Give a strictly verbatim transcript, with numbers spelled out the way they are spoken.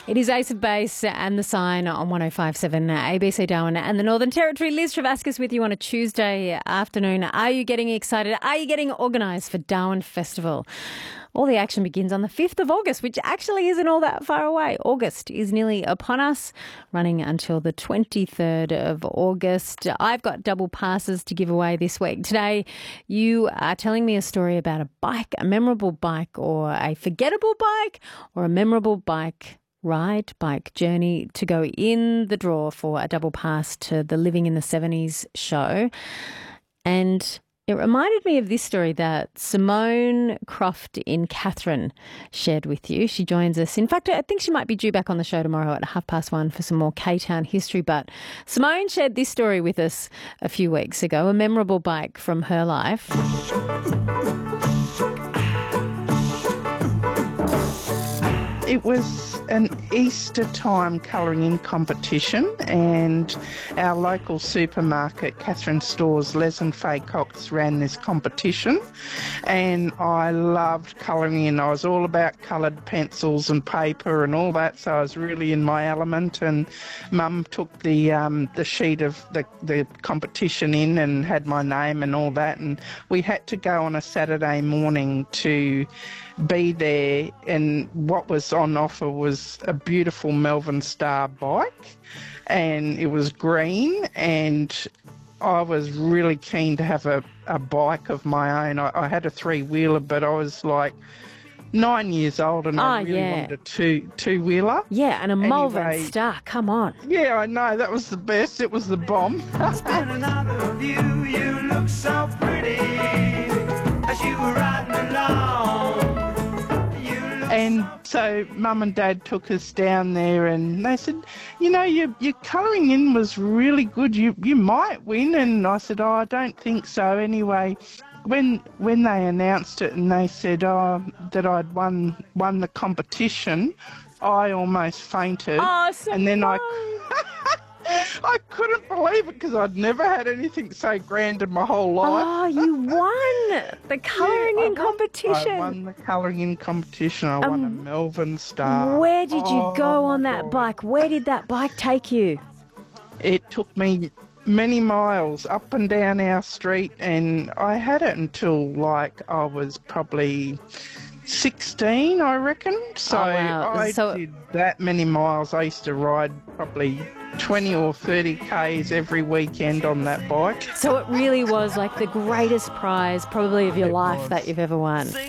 It is Ace of Base and The Sign on one oh five point seven A B C Darwin and the Northern Territory. Liz Travascus with you on a Tuesday afternoon. Are you getting excited? Are you getting organised for Darwin Festival? All the action begins on the fifth of August, which actually isn't all that far away. August is nearly upon us, running until the twenty-third of August. I've got double passes to give away this week. Today, you are telling me a story about a bike, a memorable bike, or a forgettable bike, or a memorable bike ride, bike journey to go in the draw for a double pass to the Living in the seventies show. And it reminded me of this story that Simone Croft in Katherine shared with you. She joins us. In fact, I think she might be due back on the show tomorrow at half past one for some more K-Town history. But Simone shared this story with us a few weeks ago, a memorable bike from her life. It was an Easter time colouring in competition, and our local supermarket, Catherine Stores, Les and Faye Cox, ran this competition, and I loved colouring in. I was all about coloured pencils and paper and all that, so I was really in my element, and Mum took the um, the sheet of the, the competition in and had my name and all that, and we had to go on a Saturday morning to be there, and what was on offer was a beautiful Melvin Star bike, and it was green, and I was really keen to have a, a bike of my own. I, I had a three-wheeler, but I was like nine years old and Oh, I really yeah. wanted a two, two-wheeler. Yeah, and a Melvin Anyway, Star. Come on. Yeah, I know, that was the best. It was the bomb. Spend another view, you look so pretty as you were riding along. You look And so Mum and Dad took us down there, and they said, you know, your your colouring in was really good. You you might win. And I said, oh, I don't think so. Anyway, when when they announced it and they said, oh, that I'd won won the competition, I almost fainted. Oh, and then I. Simone. I couldn't believe it because I'd never had anything so grand in my whole life. Oh, you won the colouring Yeah, I in won- competition. I won the colouring in competition. I won a Um, Melvin Star. Where did you Oh, go my on that God. bike? Where did that bike take you? It took me many miles up and down our street, and I had it until like I was probably sixteen, I reckon. So Oh, wow. I So- did that many miles. I used to ride probably twenty or thirty kays every weekend on that bike. So it really was like the greatest prize probably of your It life was. that you've ever won.